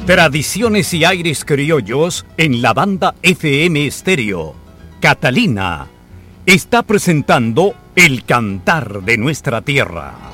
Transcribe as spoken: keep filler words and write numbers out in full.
Tradiciones y aires criollos en la banda F M Estéreo. Catalina está presentando El Cantar de Nuestra Tierra.